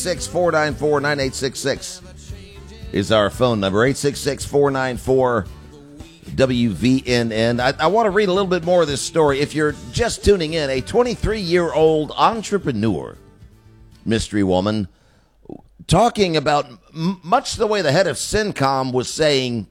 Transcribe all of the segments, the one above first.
866-494-9866 is our phone number, 866-494-WVNN. I want to read a little bit more of this story. If you're just tuning in, a 23-year-old entrepreneur, mystery woman, talking about much the way the head of CENTCOM was saying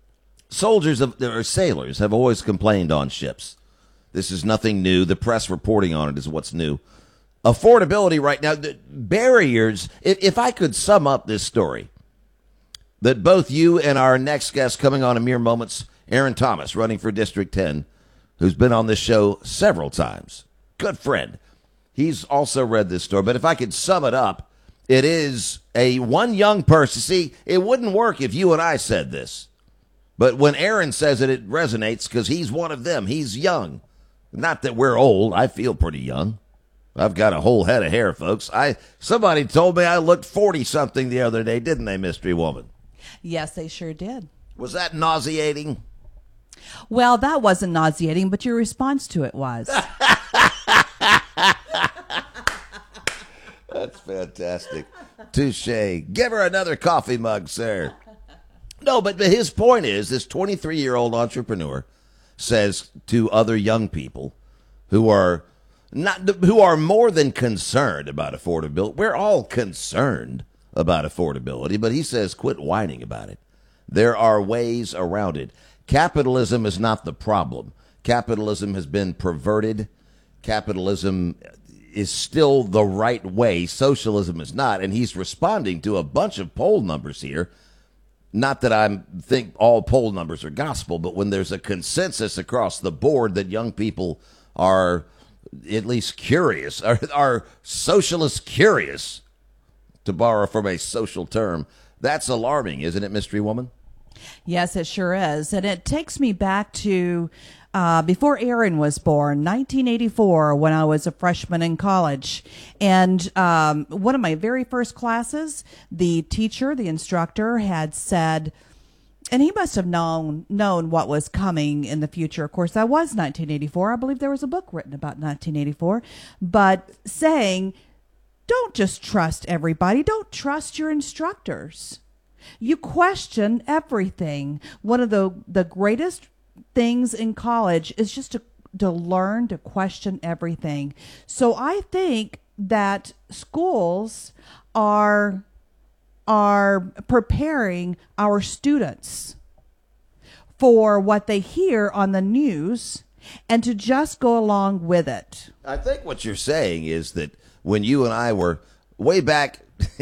sailors have always complained on ships. This is nothing new. The press reporting on it is what's new. Affordability right now, the barriers, if I could sum up this story, that both you and our next guest coming on in mere moments, Aaron Thomas, running for District 10, who's been on this show several times, good friend. He's also read this story. But if I could sum it up, it is one young person. See, it wouldn't work if you and I said this. But when Aaron says it, it resonates because he's one of them. He's young. Not that we're old. I feel pretty young. I've got a whole head of hair, folks. Somebody told me I looked 40-something the other day, didn't they, mystery woman? Yes, they sure did. Was that nauseating? Well, that wasn't nauseating, but your response to it was. That's fantastic. Touche. Give her another coffee mug, sir. No, but his point is this 23-year-old entrepreneur says to other young people who are more than concerned about affordability. We're all concerned about affordability, but he says quit whining about it. There are ways around it. Capitalism is not the problem. Capitalism has been perverted. Capitalism is still the right way. Socialism is not. And he's responding to a bunch of poll numbers here. Not that I think all poll numbers are gospel, but when there's a consensus across the board that young people are at least curious, are socialist curious, to borrow from a social term, that's alarming, isn't it, mystery woman? Yes, it sure is. And it takes me back to before Aaron was born, 1984, when I was a freshman in college. And one of my very first classes, the instructor had said, and he must have known what was coming in the future. Of course, that was 1984. I believe there was a book written about 1984, but saying, don't just trust everybody. Don't trust your instructors. You question everything. One of the greatest things in college is just to learn to question everything. So I think that schools are preparing our students for what they hear on the news and to just go along with it. I think what you're saying is that when you and I were way back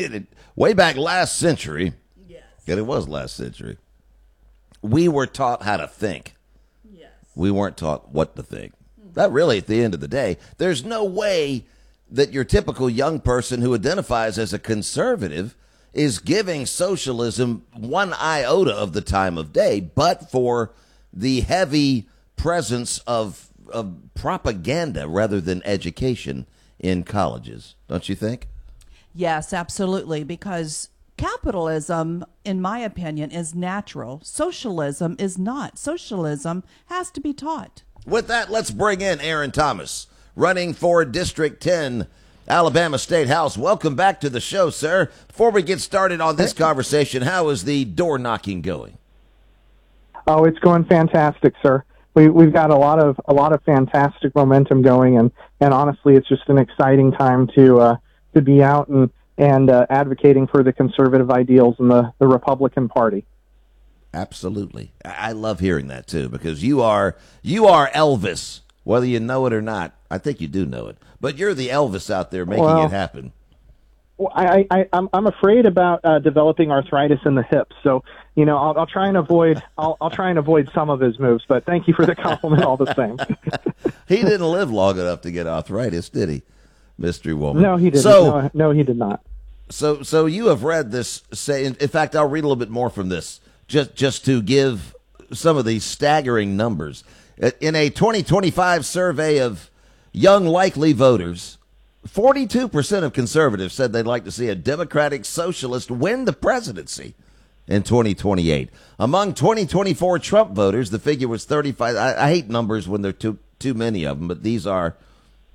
last century, yes, and it was last century, we were taught how to think. Yes. We weren't taught what to think. Mm-hmm. That really, at the end of the day, there's no way that your typical young person who identifies as a conservative is giving socialism one iota of the time of day, but for the heavy presence of propaganda rather than education in colleges, don't you think? Yes, absolutely, because capitalism, in my opinion, is natural. Socialism is not. Socialism has to be taught. With that, let's bring in Aaron Thomas, running for District 10, Alabama State House. Welcome back to the show, sir. Before we get started on this conversation, how is the door knocking going? Oh, it's going fantastic, sir. We've got a lot of fantastic momentum going, and honestly, it's just an exciting time to be out and advocating for the conservative ideals in the Republican Party. Absolutely, I love hearing that too, because you are Elvis, whether you know it or not. I think you do know it, but you're the Elvis out there making it happen. Well, I'm afraid about developing arthritis in the hips, so I'll try and avoid some of his moves. But thank you for the compliment all the same. He didn't live long enough to get arthritis, did he, mystery woman? No, he didn't. No, he did not. So you have read this. In fact, I'll read a little bit more from this just to give some of these staggering numbers. In a 2025 survey of young likely voters, 42% of conservatives said they'd like to see a Democratic socialist win the presidency in 2028. Among 2024 Trump voters, the figure was 35. I hate numbers when there are too many of them, but these are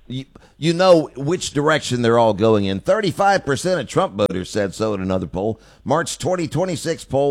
you know which direction they're all going in. 35% of Trump voters said so in another poll. March 2026 poll,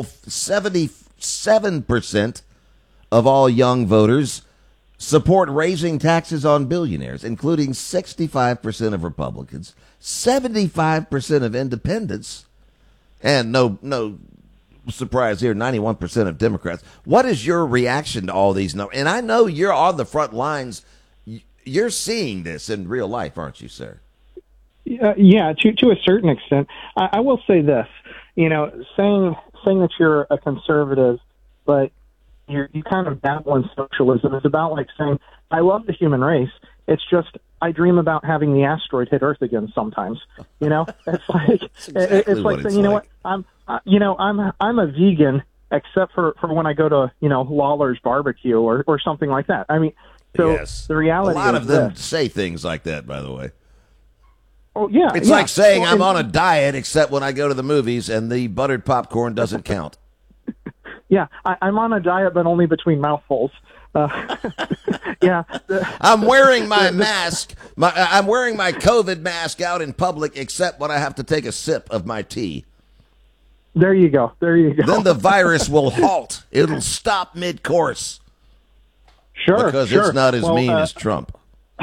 77% of all young voters support raising taxes on billionaires, including 65% of Republicans, 75% of independents, and no surprise here, 91% of Democrats. What is your reaction to all these numbers? And I know you're on the front lines. You're seeing this in real life, aren't you, sir? Yeah, to a certain extent. I will say this, saying that you're a conservative, but you kind of dabble in socialism is about like saying, I love the human race. It's just I dream about having the asteroid hit Earth again sometimes. It's like it's like saying, what, I'm a vegan except for when I go to Lawler's barbecue or something like that. I mean, so yes. The reality a lot is of them this. say things like that, by the way. Oh yeah, it's like saying I'm on a diet except when I go to the movies and the buttered popcorn doesn't count. Yeah, I'm on a diet, but only between mouthfuls. Yeah, I'm wearing my mask. I'm wearing my COVID mask out in public, except when I have to take a sip of my tea. There you go. Then the virus will halt. It'll stop mid-course. Sure, because it's not as mean as Trump.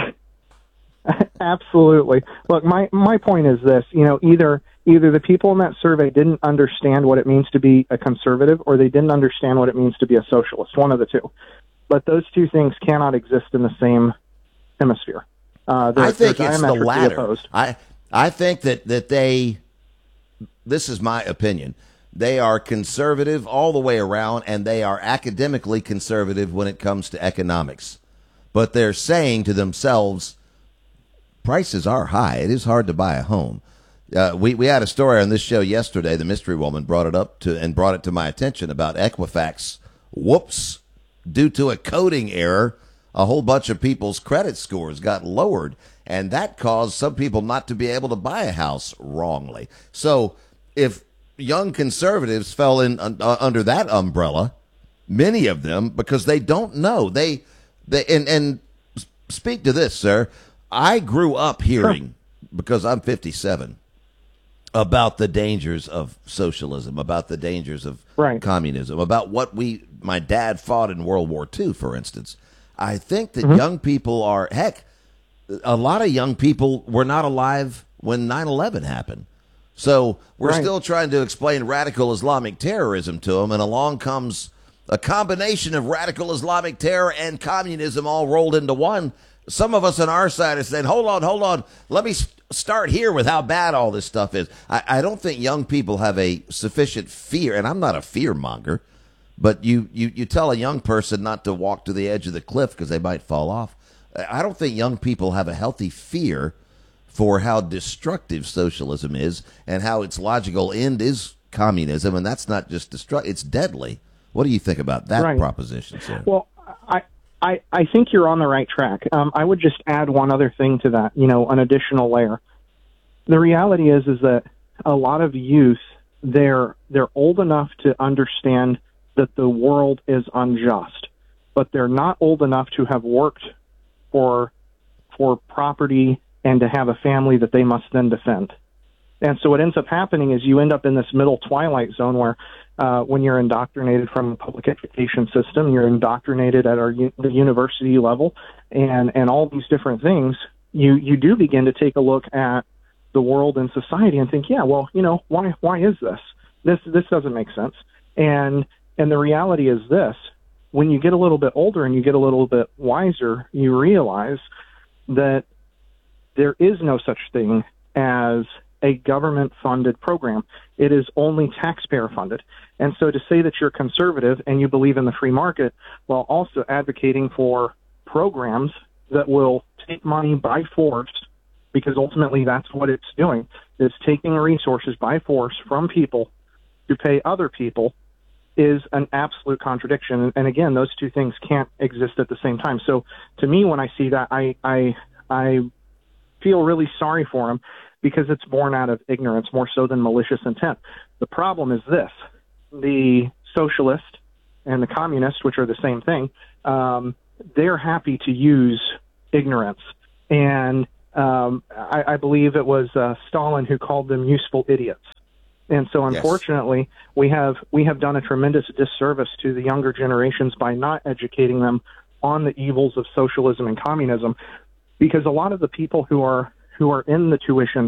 Absolutely. Look, my point is this. Either the people in that survey didn't understand what it means to be a conservative, or they didn't understand what it means to be a socialist. One of the two. But those two things cannot exist in the same hemisphere. I think it's the latter. Opposed. I think that they, this is my opinion, they are conservative all the way around, and they are academically conservative when it comes to economics. But they're saying to themselves, prices are high. It is hard to buy a home. We had a story on this show yesterday. The mystery woman brought it to my attention about Equifax. Whoops. Due to a coding error, a whole bunch of people's credit scores got lowered, and that caused some people not to be able to buy a house wrongly. So if young conservatives fell in under that umbrella, many of them, because they don't know, they speak to this, sir. I grew up hearing, because I'm 57, about the dangers of socialism, about the dangers of communism, about what my dad fought in World War II, for instance. I think that young people are, heck, a lot of young people were not alive when 9/11 happened. So we're still trying to explain radical Islamic terrorism to them, and along comes a combination of radical Islamic terror and communism all rolled into one. Some of us on our side are saying, hold on, let me start here with how bad all this stuff is. I don't think young people have a sufficient fear, and I'm not a fear monger, but you tell a young person not to walk to the edge of the cliff because they might fall off. I don't think young people have a healthy fear for how destructive socialism is and how its logical end is communism, and that's not just destructive, it's deadly. What do you think about that proposition, sir? Well, I think you're on the right track. I would just add one other thing to that, an additional layer. The reality is that a lot of youth, they're old enough to understand that the world is unjust, but they're not old enough to have worked for property and to have a family that they must then defend. And so what ends up happening is you end up in this middle twilight zone where when you're indoctrinated from the public education system, you're indoctrinated at the university level and all these different things, you do begin to take a look at the world and society and think, yeah, well, why is this? This doesn't make sense. And the reality is this: when you get a little bit older and you get a little bit wiser, you realize that there is no such thing as a government-funded program. It is only taxpayer-funded. And so to say that you're conservative and you believe in the free market while also advocating for programs that will take money by force, because ultimately that's what it's doing, is taking resources by force from people to pay other people, is an absolute contradiction. And again, those two things can't exist at the same time. So to me, when I see that, I feel really sorry for him, because it's born out of ignorance more so than malicious intent. The problem is this: the socialist and the communist, which are the same thing, they're happy to use ignorance. And I believe it was Stalin who called them useful idiots. And so, unfortunately, we have done a tremendous disservice to the younger generations by not educating them on the evils of socialism and communism, because a lot of the people who are in the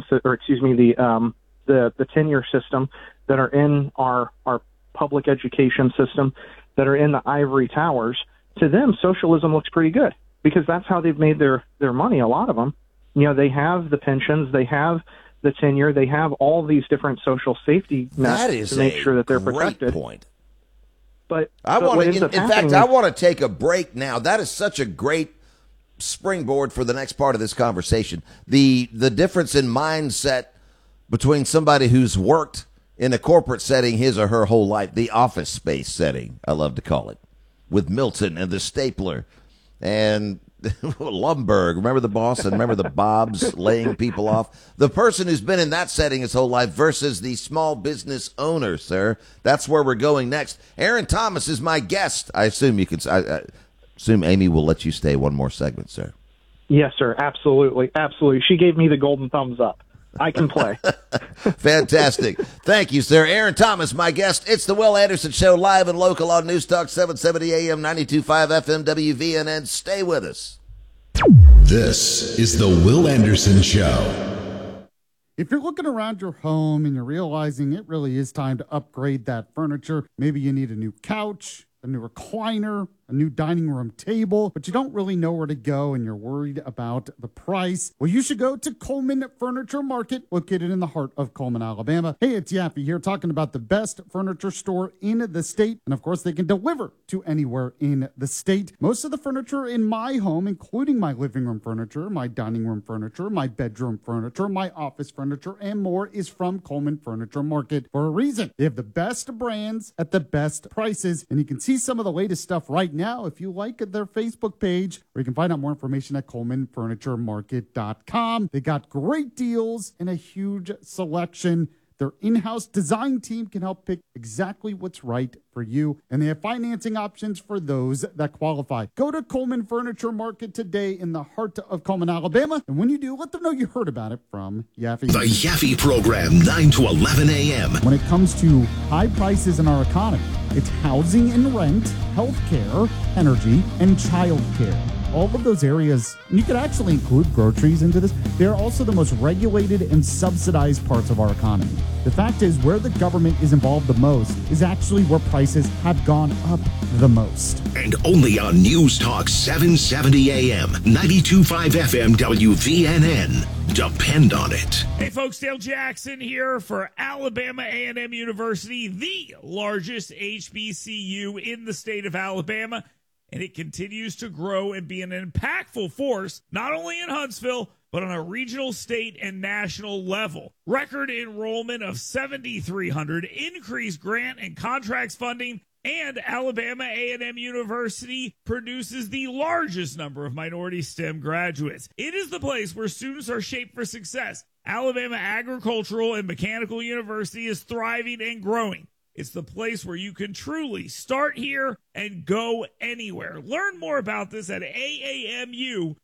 the tenure system, that are in our public education system, that are in the ivory towers, to them socialism looks pretty good, because that's how they've made their money. A lot of them, they have the pensions, they have the tenure, they have all these different social safety nets to make sure that they're protected. Point. But I want to, in fact, I want to take a break now. That is such a great springboard for the next part of this conversation. The difference in mindset between somebody who's worked in a corporate setting his or her whole life, the office space setting, I love to call it, with Milton and the stapler and Lumberg, remember the boss, and remember the Bobs laying people off? The person who's been in that setting his whole life versus the small business owner, sir. That's where we're going next. Aaron Thomas is my guest. I assume I assume Amy will let you stay one more segment, sir. Yes, sir. Absolutely. Absolutely. She gave me the golden thumbs up. I can play. Fantastic. Thank you, sir. Aaron Thomas, my guest. It's the Will Anderson Show, live and local on News Talk 770 AM, 92.5 FM, WVNN. Stay with us. This is the Will Anderson Show. If you're looking around your home and you're realizing it really is time to upgrade that furniture, maybe you need a new couch, a new recliner, a new dining room table, but you don't really know where to go and you're worried about the price, well, you should go to Coleman Furniture Market, located in the heart of Coleman, Alabama. Hey, it's Yaffe here, talking about the best furniture store in the state. And of course, they can deliver to anywhere in the state. Most of the furniture in my home, including my living room furniture, my dining room furniture, my bedroom furniture, my office furniture, and more, is from Coleman Furniture Market for a reason. They have the best brands at the best prices, and you can see some of the latest stuff right now if you like their Facebook page, or you can find out more information at ColemanFurnitureMarket.com. They got great deals and a huge selection. Their in-house design team can help pick exactly what's right for you, and they have financing options for those that qualify. Go to Coleman Furniture Market today in the heart of Coleman, Alabama, and when you do, let them know you heard about it from Yaffe. The Yaffe Program, 9 to 11 a.m. When it comes to high prices in our economy, it's housing and rent, health care, energy, and child care. All of those areas, and you could actually include groceries into this, they're also the most regulated and subsidized parts of our economy. The fact is, where the government is involved the most is actually where prices have gone up the most. And only on News Talk 770 AM, 92.5 FM, WVNN. Depend on it. Hey folks, Dale Jackson here for Alabama A&M University, the largest HBCU in the state of Alabama. And it continues to grow and be an impactful force, not only in Huntsville, but on a regional, state, and national level. Record enrollment of 7,300, increased grant and contracts funding, and Alabama A&M University produces the largest number of minority STEM graduates. It is the place where students are shaped for success. Alabama Agricultural and Mechanical University is thriving and growing. It's the place where you can truly start here and go anywhere. Learn more about this at aamu.edu.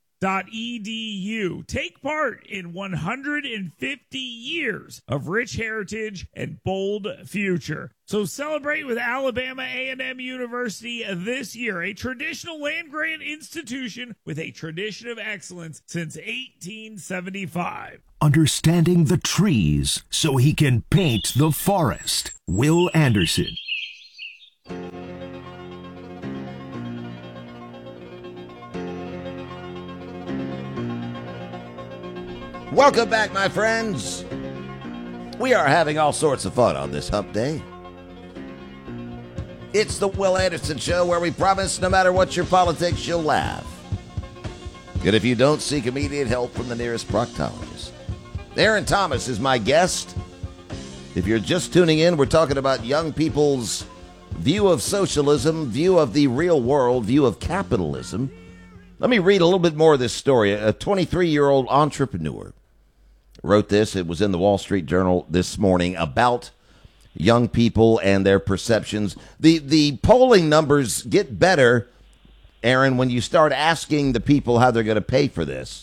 Take part in 150 years of rich heritage and bold future. So celebrate with Alabama A&M University this year, a traditional land-grant institution with a tradition of excellence since 1875. Understanding the trees so he can paint the forest. Will Anderson. Welcome back, my friends. We are having all sorts of fun on this hump day. It's the Will Anderson Show, where we promise no matter what your politics, you'll laugh. And if you don't, seek immediate help from the nearest proctologist. Aaron Thomas is my guest. If you're just tuning in, we're talking about young people's view of socialism, view of the real world, view of capitalism. Let me read a little bit more of this story. A 23-year-old entrepreneur wrote this. It was in the Wall Street Journal this morning about young people and their perceptions. The polling numbers get better, Aaron, when you start asking the people how they're going to pay for this.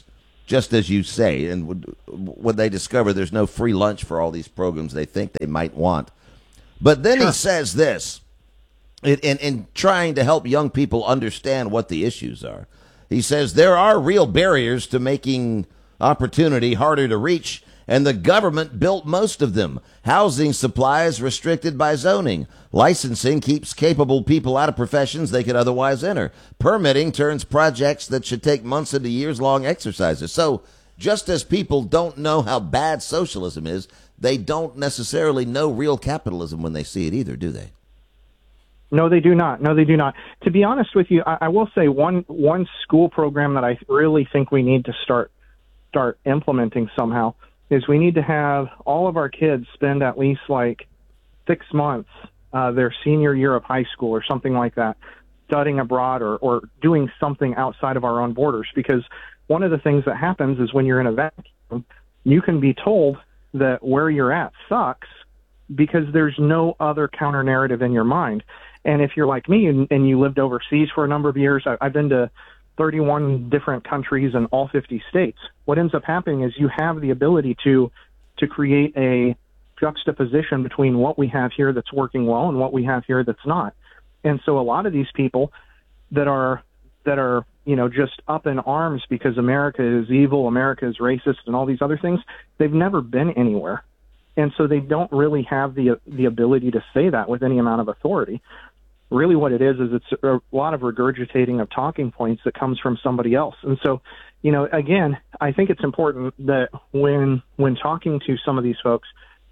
just as you say. And when they discover there's no free lunch for all these programs they think they might want. But then he says this, in trying to help young people understand what the issues are. He says there are real barriers to making opportunity harder to reach, and the government built most of them. Housing supply is restricted by zoning. Licensing keeps capable people out of professions they could otherwise enter. Permitting turns projects that should take months into years-long exercises. So just as people don't know how bad socialism is, they don't necessarily know real capitalism when they see it either, do they? No, they do not. No, they do not. To be honest with you, I will say one school program that I really think we need to start implementing somehow is we need to have all of our kids spend at least like 6 months their senior year of high school or something like that, studying abroad or doing something outside of our own borders. Because one of the things that happens is when you're in a vacuum, you can be told that where you're at sucks because there's no other counter narrative in your mind. And if you're like me and you lived overseas for a number of years, I've been to 31 different countries in all 50 states. What ends up happening is you have the ability to create a juxtaposition between what we have here that's working well and what we have here that's not. And so a lot of these people that are just up in arms because America is evil, America is racist, and all these other things, they've never been anywhere. And so they don't really have the ability to say that with any amount of authority. Really what it is it's a lot of regurgitating of talking points that comes from somebody else. And so, again, I think it's important that when talking to some of these folks,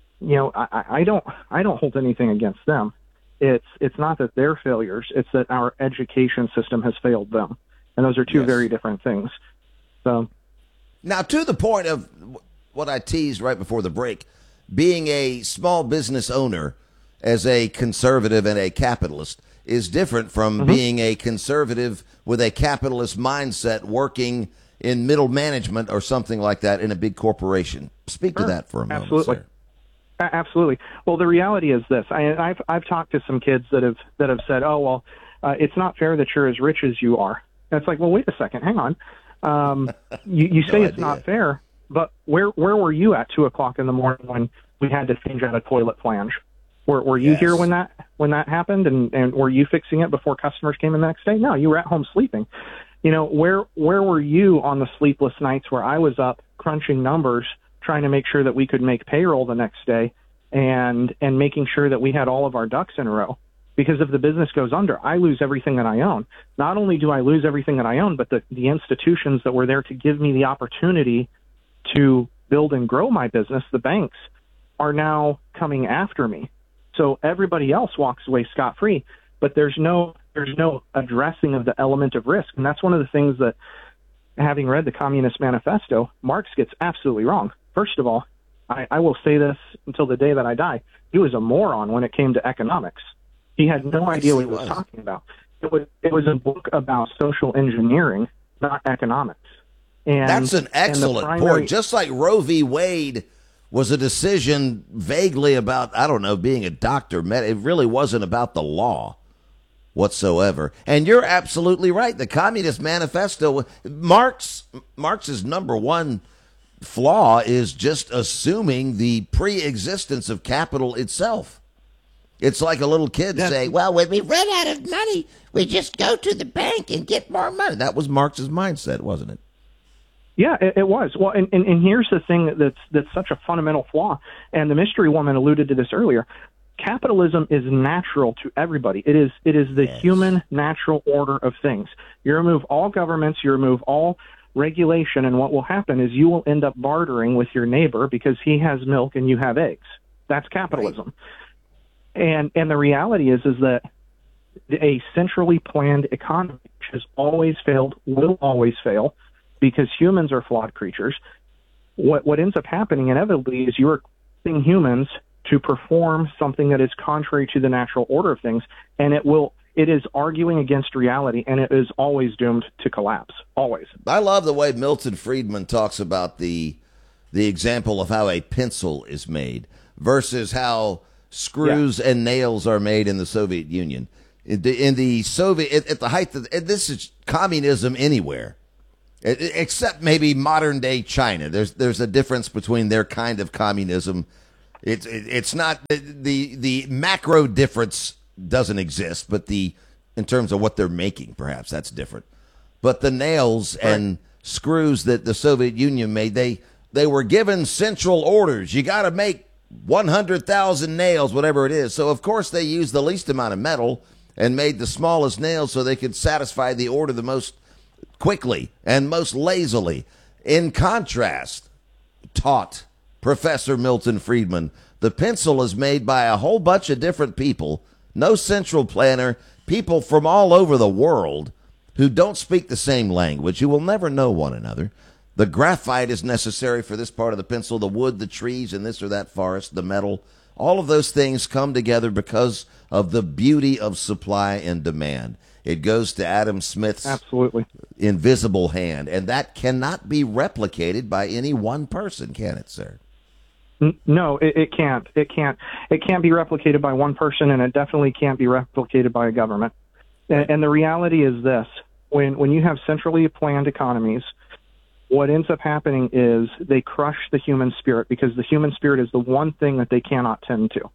I don't hold anything against them. It's not that they're failures, it's that our education system has failed them. And those are two very different things. So now, to the point of what I teased right before the break, being a small business owner as a conservative and a capitalist is different from being a conservative with a capitalist mindset working in middle management or something like that in a big corporation. Speak to that for a moment. Absolutely. Sir. Absolutely. Well, the reality is this. I've talked to some kids that have said, "Oh, well, it's not fair that you're as rich as you are." And it's like, well, wait a second, hang on. You say it's not fair, but where were you at 2:00 in the morning when we had to change out a toilet flange? Were you here when that happened, and were you fixing it before customers came in the next day? No, you were at home sleeping. Where were you on the sleepless nights where I was up crunching numbers, trying to make sure that we could make payroll the next day, and making sure that we had all of our ducks in a row? Because if the business goes under, I lose everything that I own. Not only do I lose everything that I own, but the institutions that were there to give me the opportunity to build and grow my business, the banks, are now coming after me. So everybody else walks away scot-free, but there's no addressing of the element of risk. And that's one of the things that, having read the Communist Manifesto, Marx gets absolutely wrong. First of all, I will say this until the day that I die, he was a moron when it came to economics. He had no idea what he was talking about. It was a book about social engineering, not economics. And that's an excellent point. Just like Roe v. Wade was a decision vaguely about, I don't know, being a doctor. It really wasn't about the law whatsoever. And you're absolutely right. The Communist Manifesto, Marx's number one flaw is just assuming the pre-existence of capital itself. It's like a little kid saying, well, when we run out of money, we just go to the bank and get more money. That was Marx's mindset, wasn't it? Yeah, it was. Well, and here's the thing that's such a fundamental flaw, and the mystery woman alluded to this earlier. Capitalism is natural to everybody. It is the human natural order of things. You remove all governments, you remove all regulation, and what will happen is you will end up bartering with your neighbor because he has milk and you have eggs. That's capitalism. Right. And the reality is that a centrally planned economy, which has always failed, will always fail, because humans are flawed creatures. What ends up happening inevitably is you are causing humans to perform something that is contrary to the natural order of things, and it is arguing against reality, and it is always doomed to collapse. Always. I love the way Milton Friedman talks about the example of how a pencil is made versus how screws and nails are made in the Soviet Union. In the Soviet, at the height of, and this is communism anywhere. Except maybe modern day China. There's a difference between their kind of communism. It's not the macro difference doesn't exist, but in terms of what they're making, perhaps that's different. But the nails and screws that the Soviet Union made, they were given central orders. You got to make 100,000 nails, whatever it is. So of course they used the least amount of metal and made the smallest nails so they could satisfy the order the most quickly and most lazily. In contrast, taught Professor Milton Friedman, the pencil is made by a whole bunch of different people, no central planner, people from all over the world who don't speak the same language, who will never know one another. The graphite is necessary for this part of the pencil, the wood, the trees, and this or that forest, the metal. All of those things come together because of the beauty of supply and demand. It goes to Adam Smith's Absolutely invisible hand, and that cannot be replicated by any one person, can it, sir? No, it can't. It can't. It can't be replicated by one person, and it definitely can't be replicated by a government. And the reality is this: when you have centrally planned economies, what ends up happening is they crush the human spirit, because the human spirit is the one thing that they cannot tend to,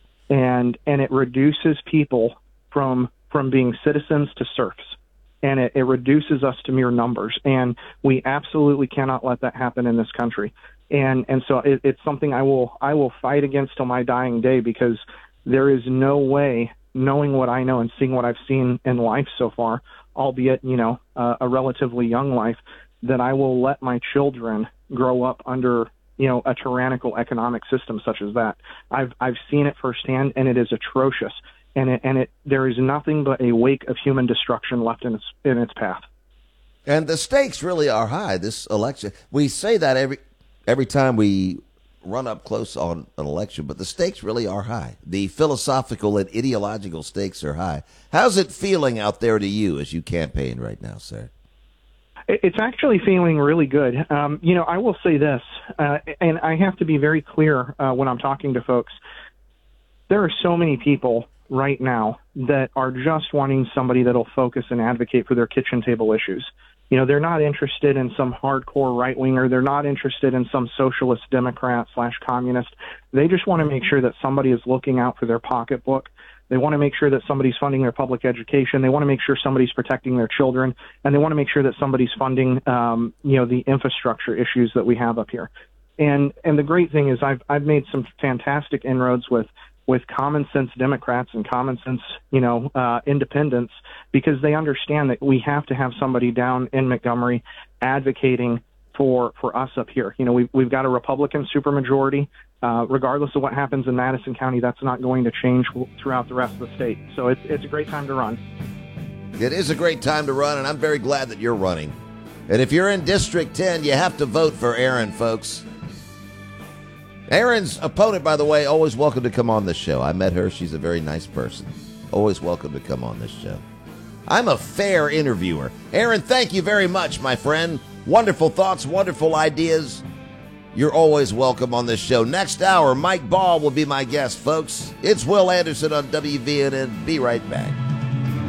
and it reduces people from being citizens to serfs, and it reduces us to mere numbers, and we absolutely cannot let that happen in this country. And so it's something I will fight against till my dying day, because there is no way, knowing what I know and seeing what I've seen in life so far, albeit a relatively young life, that I will let my children grow up under a tyrannical economic system such as that. I've seen it firsthand, and it is atrocious. And there is nothing but a wake of human destruction left in its path. And the stakes really are high. This election, we say that every time we run up close on an election, but the stakes really are high. The philosophical and ideological stakes are high. How's it feeling out there to you as you campaign right now, sir? It's actually feeling really good. I will say this, and I have to be very clear when I'm talking to folks. There are so many people right now that are just wanting somebody that'll focus and advocate for their kitchen table issues. They're not interested in some hardcore right-winger. They're not interested in some socialist Democrat / communist. They just want to make sure that somebody is looking out for their pocketbook. They want to make sure that somebody's funding their public education. They want to make sure somebody's protecting their children, and they want to make sure that somebody's funding, the infrastructure issues that we have up here. And the great thing is I've made some fantastic inroads with common sense Democrats and common sense, independents, because they understand that we have to have somebody down in Montgomery advocating for us up here. We've got a Republican supermajority. Regardless of what happens in Madison County, that's not going to change throughout the rest of the state. So it's a great time to run. It is a great time to run, and I'm very glad that you're running. And if you're in District 10, you have to vote for Erin, folks. Erin's opponent, by the way, always welcome to come on this show. I met her. She's a very nice person. Always welcome to come on this show. I'm a fair interviewer. Erin, thank you very much, my friend. Wonderful thoughts, wonderful ideas. You're always welcome on this show. Next hour, Mike Ball will be my guest, folks. It's Will Anderson on WVNN. Be right back.